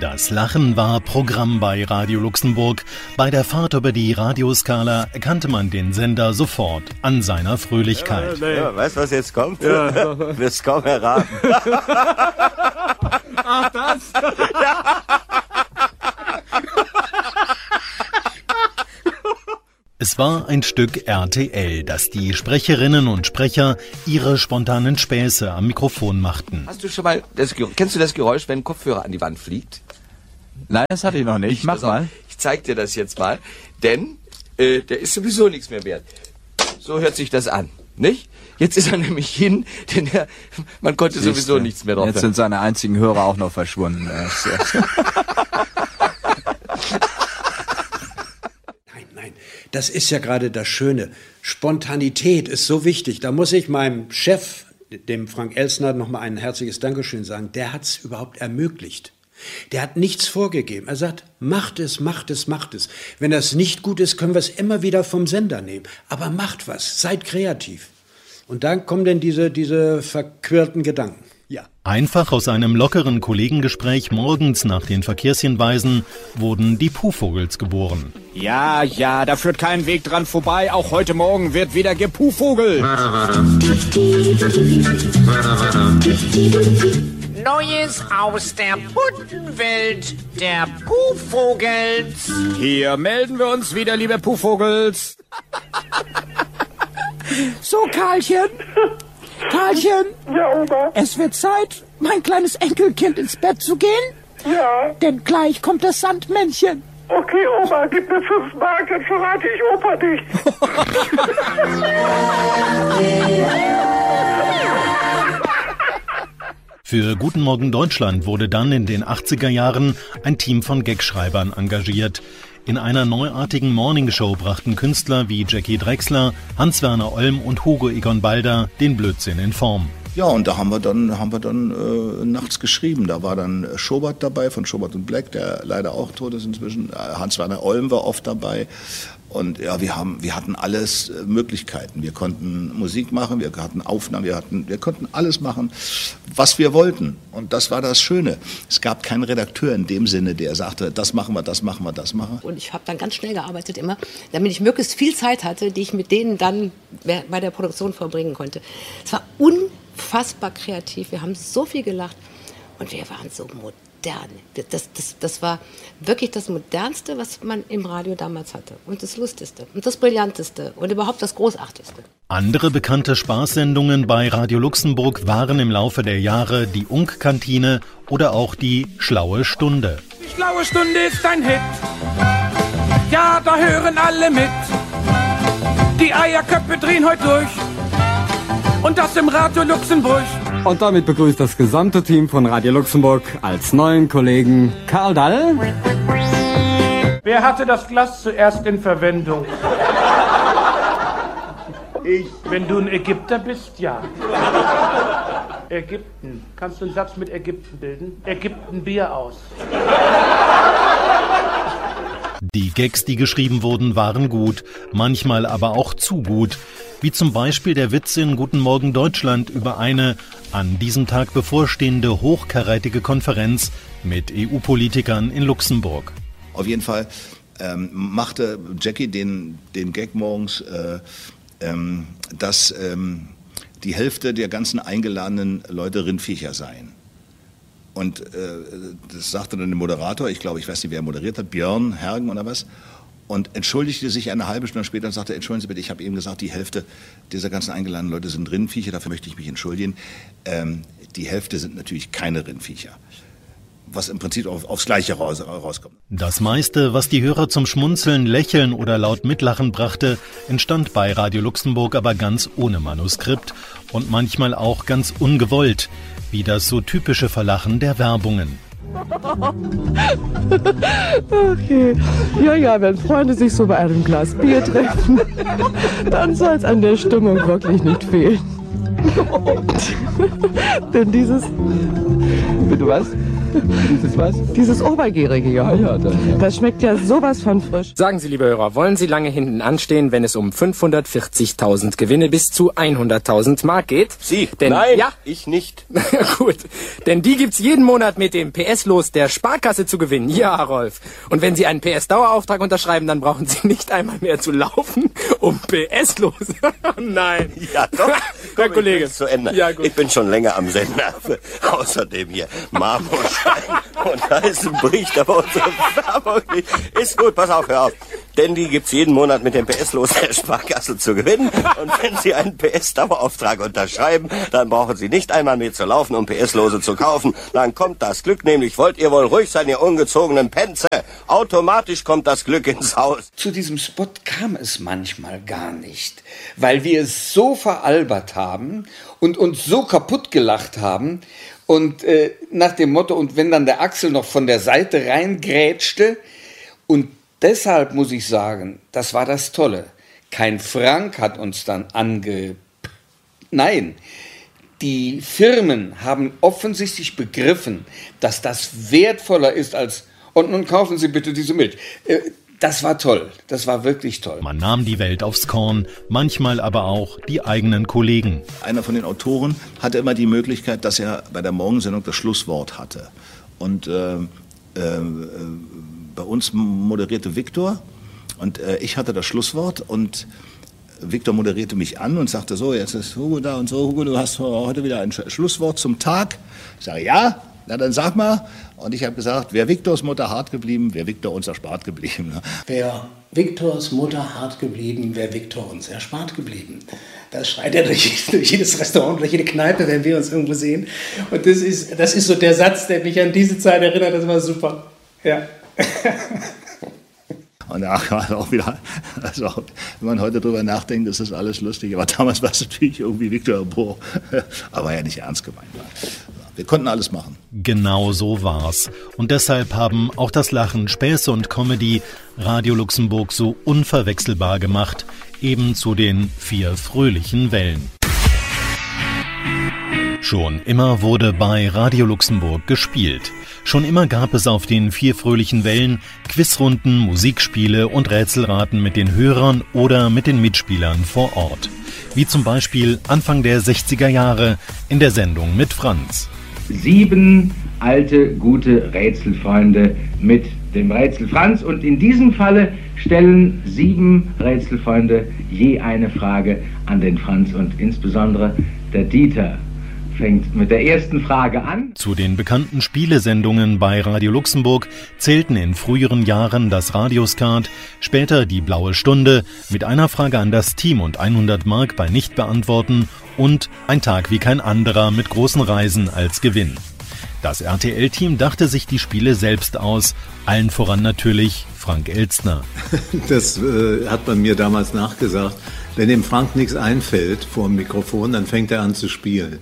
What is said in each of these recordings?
Das Lachen war Programm bei Radio Luxemburg. Bei der Fahrt über die Radioskala erkannte man den Sender sofort an seiner Fröhlichkeit. Ja, weißt du, was jetzt kommt? Ja. Wirst kaum erraten. Ach, das? Ja. Es war ein Stück RTL, das die Sprecherinnen und Sprecher ihre spontanen Späße am Mikrofon machten. Hast du schon mal kennst du das Geräusch, wenn ein Kopfhörer an die Wand fliegt? Nein, das hatte ich noch nicht. Mach mal. Ich zeig dir das jetzt mal, denn der ist sowieso nichts mehr wert. So hört sich das an, nicht? Jetzt ist er nämlich hin, denn man konnte sowieso nichts mehr drauf. Jetzt sind seine einzigen Hörer auch noch verschwunden. Nein, das ist ja gerade das Schöne. Spontanität ist so wichtig. Da muss ich meinem Chef, dem Frank Elsner, nochmal ein herzliches Dankeschön sagen. Der hat es überhaupt ermöglicht. Der hat nichts vorgegeben. Er sagt, macht es, macht es, macht es. Wenn das nicht gut ist, können wir es immer wieder vom Sender nehmen. Aber macht was, seid kreativ. Und dann kommen denn diese verquirlten Gedanken. Ja. Einfach aus einem lockeren Kollegengespräch morgens nach den Verkehrshinweisen wurden die Puhvogels geboren. Ja, da führt kein Weg dran vorbei. Auch heute Morgen wird wieder gepuhvogelt. Neues aus der bunten Welt der Puhvogels. Hier melden wir uns wieder, liebe Puhvogels. So, Karlchen. Karlchen. Ja, Oma. Es wird Zeit, mein kleines Enkelkind ins Bett zu gehen. Ja. Denn gleich kommt das Sandmännchen. Okay, Oma, gib mir 5 Mark, dann verrate ich Opa nicht. Für Guten Morgen Deutschland wurde dann in den 80er Jahren ein Team von Gagschreibern engagiert. In einer neuartigen Morningshow brachten Künstler wie Jackie Drechsler, Hans-Werner Olm und Hugo Egon Balder den Blödsinn in Form. Ja, und da haben wir dann nachts geschrieben. Da war dann Schobert dabei, von Schobert und Black, der leider auch tot ist inzwischen. Hans-Werner Olm war oft dabei. Und ja, wir hatten alles Möglichkeiten. Wir konnten Musik machen, wir hatten Aufnahmen, wir konnten alles machen, was wir wollten. Und das war das Schöne. Es gab keinen Redakteur in dem Sinne, der sagte, das machen wir, das machen wir, das machen wir. Und ich habe dann ganz schnell gearbeitet immer, damit ich möglichst viel Zeit hatte, die ich mit denen dann bei der Produktion verbringen konnte. Es war unfassbar kreativ, wir haben so viel gelacht und wir waren so modern. Das war wirklich das Modernste, was man im Radio damals hatte. Und das Lustigste und das Brillanteste und überhaupt das Großartigste. Andere bekannte Spaßsendungen bei Radio Luxemburg waren im Laufe der Jahre die Unk-Kantine oder auch die Schlaue Stunde. Die Schlaue Stunde ist ein Hit. Ja, da hören alle mit. Die Eierköpfe drehen heute durch. Und das im Radio Luxemburg. Und damit begrüßt das gesamte Team von Radio Luxemburg als neuen Kollegen Karl Dall. Wer hatte das Glas zuerst in Verwendung? Ich. Wenn du ein Ägypter bist, ja. Ägypten. Kannst du einen Satz mit Ägypten bilden? Ägypten Bier aus. Die Gags, die geschrieben wurden, waren gut, manchmal aber auch zu gut. Wie zum Beispiel der Witz in Guten Morgen Deutschland über eine an diesem Tag bevorstehende hochkarätige Konferenz mit EU-Politikern in Luxemburg. Auf jeden Fall machte Jackie den Gag morgens, dass die Hälfte der ganzen eingeladenen Leute Rindviecher seien. Und das sagte dann der Moderator, ich weiß nicht, wer moderiert hat, Björn Hergen oder was, und entschuldigte sich eine halbe Stunde später und sagte, entschuldigen Sie bitte, ich habe eben gesagt, die Hälfte dieser ganzen eingeladenen Leute sind Rindviecher, dafür möchte ich mich entschuldigen. Die Hälfte sind natürlich keine Rindviecher, was im Prinzip aufs Gleiche rauskommt. Das meiste, was die Hörer zum Schmunzeln, Lächeln oder laut Mitlachen brachte, entstand bei Radio Luxemburg aber ganz ohne Manuskript und manchmal auch ganz ungewollt, wie das so typische Verlachen der Werbungen. Okay. Ja, wenn Freunde sich so bei einem Glas Bier treffen, dann soll es an der Stimmung wirklich nicht fehlen. Denn dieses... Bitte was? Dieses was? Dieses Obergärige, ja. Ja, das schmeckt ja sowas von frisch. Sagen Sie, liebe Hörer, wollen Sie lange hinten anstehen, wenn es um 540.000 Gewinne bis zu 100.000 Mark geht? Sie? Denn, Nein, ja, ich nicht. Gut, denn die gibt's jeden Monat mit dem PS-Los der Sparkasse zu gewinnen. Ja, Rolf. Und wenn Sie einen PS-Dauerauftrag unterschreiben, dann brauchen Sie nicht einmal mehr zu laufen, um PS-Los. Nein. Ja, doch. Herr Kollege. Zu Ende. Ja, gut. Ich bin schon länger am Sender. Außerdem hier Marmorstein und Eisen bricht aber unsere Werbung nicht. Ist gut, pass auf, hör auf. Denn die gibt's jeden Monat mit dem PS-Los der Sparkasse zu gewinnen. Und wenn Sie einen PS-Dauerauftrag unterschreiben, dann brauchen Sie nicht einmal mehr zu laufen, um PS-Lose zu kaufen. Dann kommt das Glück, nämlich wollt ihr wohl ruhig sein, ihr ungezogenen Penze. Automatisch kommt das Glück ins Haus. Zu diesem Spot kam es manchmal gar nicht, weil wir es so veralbert haben und uns so kaputt gelacht haben und nach dem Motto, und wenn dann der Axel noch von der Seite reingrätschte, und deshalb muss ich sagen, das war das Tolle. Kein Frank hat uns dann Nein, die Firmen haben offensichtlich begriffen, dass das wertvoller ist als, und nun kaufen Sie bitte diese Milch. Das war toll, das war wirklich toll. Man nahm die Welt aufs Korn, manchmal aber auch die eigenen Kollegen. Einer von den Autoren hatte immer die Möglichkeit, dass er bei der Morgensendung das Schlusswort hatte. Und bei uns moderierte Viktor und ich hatte das Schlusswort und Viktor moderierte mich an und sagte so, jetzt ist Hugo da und so, Hugo, du hast heute wieder ein Schlusswort zum Tag. Ich sage, ja, na dann sag mal. Und ich habe gesagt, wäre Viktors Mutter hart geblieben, wäre Viktor uns erspart geblieben. Wäre Viktors Mutter hart geblieben, wäre Viktor uns erspart geblieben. Das schreit er durch jedes Restaurant, durch jede Kneipe, wenn wir uns irgendwo sehen. Und das ist so der Satz, der mich an diese Zeit erinnert, das war super. Ja. Und da auch wieder, also wenn man heute drüber nachdenkt, ist das alles lustig. Aber damals war es natürlich irgendwie Viktor Bohr, aber ja nicht ernst gemeint. Wir konnten alles machen. Genau so war's. Und deshalb haben auch das Lachen, Späße und Comedy Radio Luxemburg so unverwechselbar gemacht, eben zu den 4 fröhlichen Wellen. Schon immer wurde bei Radio Luxemburg gespielt. Schon immer gab es auf den 4 fröhlichen Wellen Quizrunden, Musikspiele und Rätselraten mit den Hörern oder mit den Mitspielern vor Ort. Wie zum Beispiel Anfang der 60er Jahre in der Sendung mit Franz. 7 alte, gute Rätselfreunde mit dem Rätsel Franz. Und in diesem Falle stellen 7 Rätselfreunde je eine Frage an den Franz. Und insbesondere der Dieter fängt mit der ersten Frage an. Zu den bekannten Spielesendungen bei Radio Luxemburg zählten in früheren Jahren das Radioskat, später die Blaue Stunde mit einer Frage an das Team und 100 Mark bei Nichtbeantworten und ein Tag wie kein anderer mit großen Reisen als Gewinn. Das RTL-Team dachte sich die Spiele selbst aus, allen voran natürlich Frank Elstner. Das hat man mir damals nachgesagt. Wenn dem Frank nichts einfällt vor dem Mikrofon, dann fängt er an zu spielen.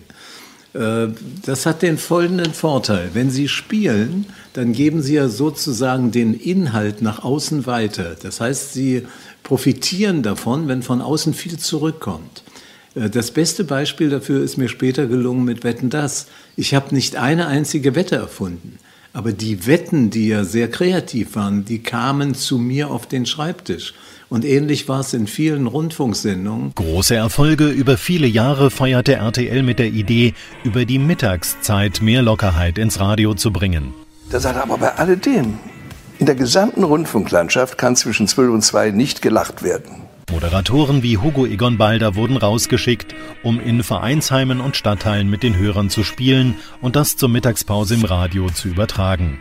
Das hat den folgenden Vorteil. Wenn Sie spielen, dann geben Sie ja sozusagen den Inhalt nach außen weiter. Das heißt, Sie profitieren davon, wenn von außen viel zurückkommt. Das beste Beispiel dafür ist mir später gelungen mit Wetten, dass. Ich habe nicht eine einzige Wette erfunden. Aber die Wetten, die ja sehr kreativ waren, die kamen zu mir auf den Schreibtisch. Und ähnlich war es in vielen Rundfunksendungen. Große Erfolge über viele Jahre feierte RTL mit der Idee, über die Mittagszeit mehr Lockerheit ins Radio zu bringen. Das hat aber bei alledem. In der gesamten Rundfunklandschaft kann zwischen 12 und 2 nicht gelacht werden. Moderatoren wie Hugo Egon Balder wurden rausgeschickt, um in Vereinsheimen und Stadtteilen mit den Hörern zu spielen und das zur Mittagspause im Radio zu übertragen.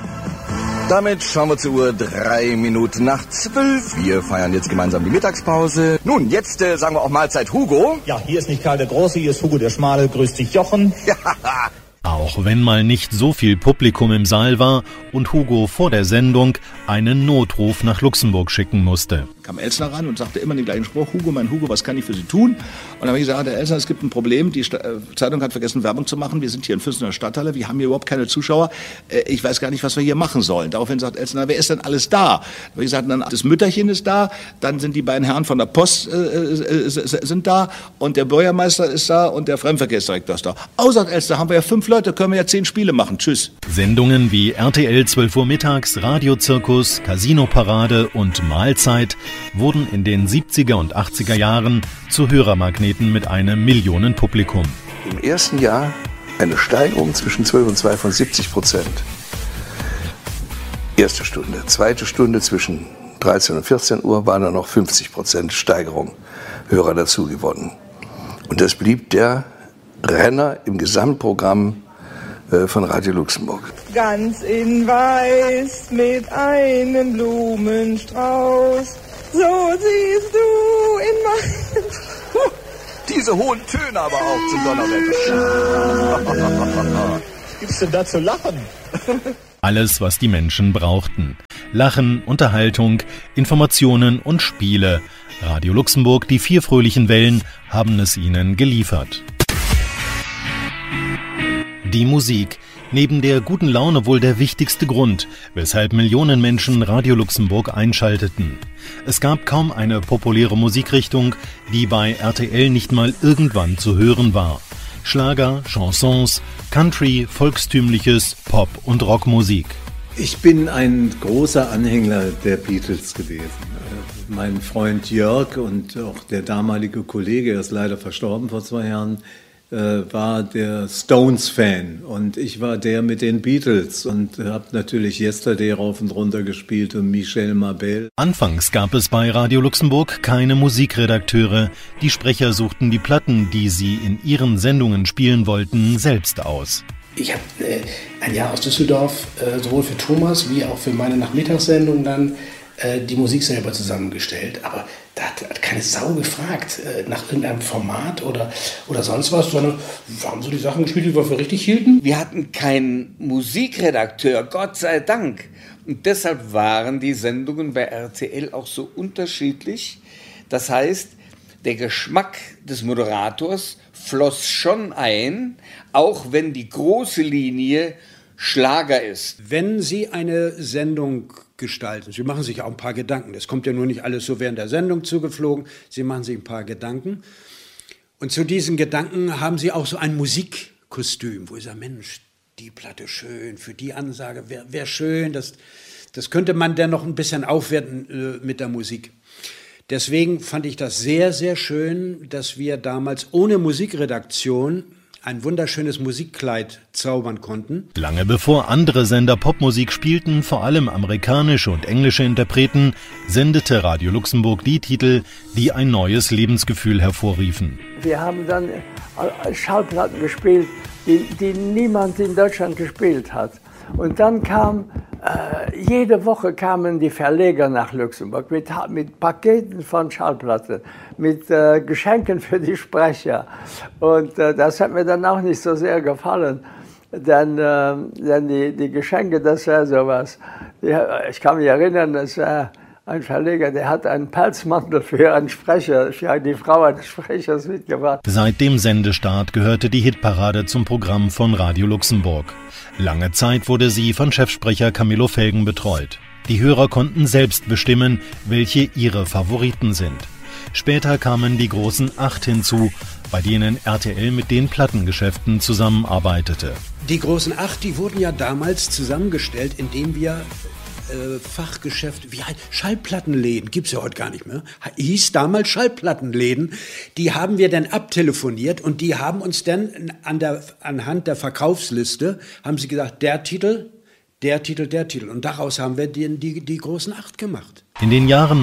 Damit schauen wir zur Uhr, 3 Minuten nach 12. Wir feiern jetzt gemeinsam die Mittagspause. Nun, jetzt sagen wir auch Mahlzeit Hugo. Ja, hier ist nicht Karl der Große, hier ist Hugo der Schmale. Grüß dich, Jochen. Auch wenn mal nicht so viel Publikum im Saal war und Hugo vor der Sendung einen Notruf nach Luxemburg schicken musste. kam Elsner ran und sagte immer den gleichen Spruch, Hugo, mein Hugo, was kann ich für Sie tun? Und dann habe ich gesagt, Herr Elsner, es gibt ein Problem, die Zeitung hat vergessen, Werbung zu machen, wir sind hier in Füssen in der Stadthalle, wir haben hier überhaupt keine Zuschauer, ich weiß gar nicht, was wir hier machen sollen. Daraufhin sagt Elsner, wer ist denn alles da? Da habe ich gesagt, dann das Mütterchen ist da, dann sind die beiden Herren von der Post sind da und der Bürgermeister ist da und der Fremdenverkehrsdirektor ist da. Sagt Elsner, haben wir ja 5 Leute, können wir ja 10 Spiele machen, tschüss. Sendungen wie RTL 12 Uhr mittags, Radiozirkus, Casino-Parade und Mahlzeit wurden in den 70er und 80er Jahren zu Hörermagneten mit einem Millionenpublikum. Im ersten Jahr eine Steigerung zwischen 12 und 2 von 70%. Erste Stunde. Zweite Stunde zwischen 13 und 14 Uhr waren dann noch 50% Steigerung Hörer dazu gewonnen. Und das blieb der Renner im Gesamtprogramm von Radio Luxemburg. Ganz in Weiß mit einem Blumenstrauß, so siehst du in meinem... Diese hohen Töne aber auch zum Donnerwetter. Was gibt's denn da zu lachen? Alles, was die Menschen brauchten. Lachen, Unterhaltung, Informationen und Spiele. Radio Luxemburg, die 4 fröhlichen Wellen, haben es ihnen geliefert. Die Musik. Neben der guten Laune wohl der wichtigste Grund, weshalb Millionen Menschen Radio Luxemburg einschalteten. Es gab kaum eine populäre Musikrichtung, die bei RTL nicht mal irgendwann zu hören war. Schlager, Chansons, Country, volkstümliches, Pop- und Rockmusik. Ich bin ein großer Anhänger der Beatles gewesen. Mein Freund Jörg und auch der damalige Kollege, er ist leider verstorben vor 2 Jahren, war der Stones-Fan und ich war der mit den Beatles und habe natürlich Yesterday rauf und runter gespielt und Michel Mabel. Anfangs gab es bei Radio Luxemburg keine Musikredakteure. Die Sprecher suchten die Platten, die sie in ihren Sendungen spielen wollten, selbst aus. Ich habe ein Jahr aus Düsseldorf sowohl für Thomas wie auch für meine Nachmittagssendung dann die Musik selber zusammengestellt, aber da hat keine Sau gefragt nach irgendeinem Format oder sonst was, sondern wir haben so die Sachen gespielt, die wir für richtig hielten. Wir hatten keinen Musikredakteur, Gott sei Dank. Und deshalb waren die Sendungen bei RTL auch so unterschiedlich. Das heißt, der Geschmack des Moderators floss schon ein, auch wenn die große Linie Schlager ist. Wenn Sie eine Sendung gestalten, Sie machen sich auch ein paar Gedanken. Das kommt ja nur nicht alles so während der Sendung zugeflogen. Sie machen sich ein paar Gedanken. Und zu diesen Gedanken haben Sie auch so ein Musikkostüm, wo ich sage, Mensch, die Platte schön, für die Ansage wäre schön. Das könnte man dann noch ein bisschen aufwerten mit der Musik. Deswegen fand ich das sehr, sehr schön, dass wir damals ohne Musikredaktion ein wunderschönes Musikkleid zaubern konnten. Lange bevor andere Sender Popmusik spielten, vor allem amerikanische und englische Interpreten, sendete Radio Luxemburg die Titel, die ein neues Lebensgefühl hervorriefen. Wir haben dann Schallplatten gespielt, die niemand in Deutschland gespielt hat. Und dann jede Woche kamen die Verleger nach Luxemburg mit Paketen von Schallplatten, mit Geschenken für die Sprecher. Und das hat mir dann auch nicht so sehr gefallen, denn die Geschenke, das war sowas. Ich kann mich erinnern, das war ein Verleger, der hat einen Pelzmantel für einen Sprecher, für die Frau eines Sprechers mitgebracht. Seit dem Sendestart gehörte die Hitparade zum Programm von Radio Luxemburg. Lange Zeit wurde sie von Chefsprecher Camillo Felgen betreut. Die Hörer konnten selbst bestimmen, welche ihre Favoriten sind. Später kamen die großen 8 hinzu, bei denen RTL mit den Plattengeschäften zusammenarbeitete. Die großen 8, die wurden ja damals zusammengestellt, indem wir Fachgeschäft, Schallplattenläden, gibt es ja heute gar nicht mehr, hieß damals Schallplattenläden, die haben wir dann abtelefoniert und die haben uns dann anhand der Verkaufsliste, haben sie gesagt, der Titel und daraus haben wir die großen 8 gemacht. In den Jahren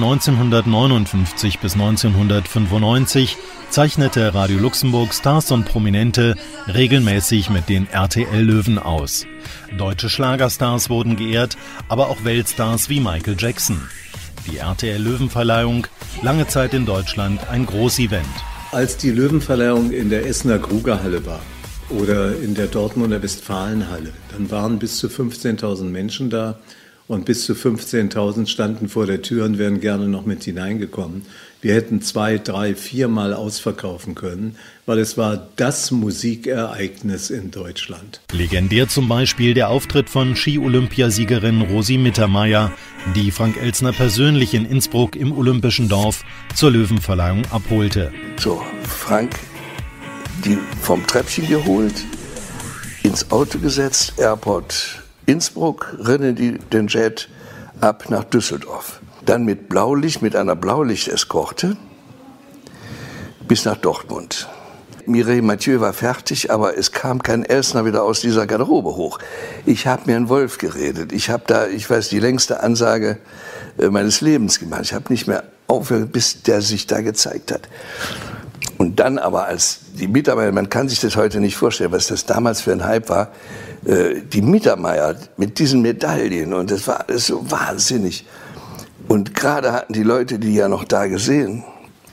1959 bis 1995 zeichnete Radio Luxemburg Stars und Prominente regelmäßig mit den RTL-Löwen aus. Deutsche Schlagerstars wurden geehrt, aber auch Weltstars wie Michael Jackson. Die RTL-Löwenverleihung, lange Zeit in Deutschland ein Großevent. Als die Löwenverleihung in der Essener Grugerhalle war oder in der Dortmunder Westfalenhalle, dann waren bis zu 15.000 Menschen da und bis zu 15.000 standen vor der Tür und wären gerne noch mit hineingekommen. Wir hätten 2, 3, 4 Mal ausverkaufen können, weil es war das Musikereignis in Deutschland. Legendär zum Beispiel der Auftritt von Ski-Olympiasiegerin Rosi Mittermeier, die Frank Elstner persönlich in Innsbruck im Olympischen Dorf zur Löwenverleihung abholte. So, Frank, die vom Treppchen geholt, ins Auto gesetzt, Airport Innsbruck, rennen die den Jet ab nach Düsseldorf. Dann mit Blaulicht, mit einer Blaulicht-Eskorte bis nach Dortmund. Mireille Mathieu war fertig, aber es kam kein Elstner wieder aus dieser Garderobe hoch. Ich habe mir einen Wolf geredet. Ich habe da, ich weiß, die längste Ansage meines Lebens gemacht. Ich habe nicht mehr aufgehört, bis der sich da gezeigt hat. Und dann aber als die Mittermeier, man kann sich das heute nicht vorstellen, was das damals für ein Hype war, die Mittermeier mit diesen Medaillen, und das war alles so wahnsinnig. Und gerade hatten die Leute die ja noch da gesehen.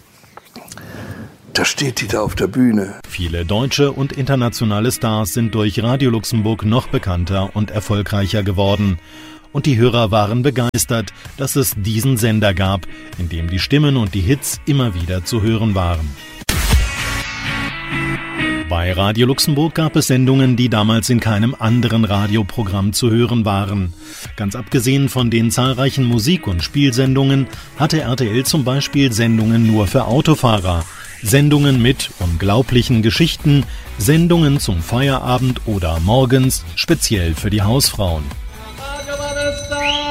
Da steht die da auf der Bühne. Viele deutsche und internationale Stars sind durch Radio Luxemburg noch bekannter und erfolgreicher geworden. Und die Hörer waren begeistert, dass es diesen Sender gab, in dem die Stimmen und die Hits immer wieder zu hören waren. Bei Radio Luxemburg gab es Sendungen, die damals in keinem anderen Radioprogramm zu hören waren. Ganz abgesehen von den zahlreichen Musik- und Spielsendungen hatte RTL zum Beispiel Sendungen nur für Autofahrer, Sendungen mit unglaublichen Geschichten, Sendungen zum Feierabend oder morgens, speziell für die Hausfrauen.